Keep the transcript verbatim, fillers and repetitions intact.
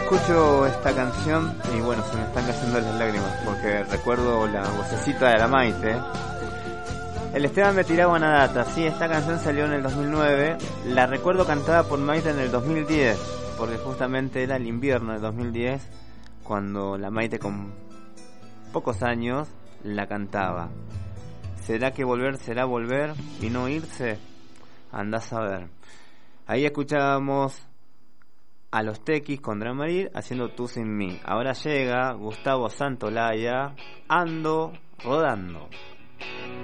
escucho esta canción y bueno, se me están cayendo las lágrimas porque recuerdo la vocecita de la Maite. El Esteban me tiraba una data. Sí, esta canción salió en el dos mil nueve. La recuerdo cantada por Maite en el dos mil diez, porque justamente era el invierno del dos mil diez cuando la Maite con pocos años la cantaba. ¿Será que volver será volver y no irse? Andás a ver. Ahí escuchábamos a los Tequis con Dramarir haciendo Tú sin mí. Ahora llega Gustavo Santolaya, Ando rodando.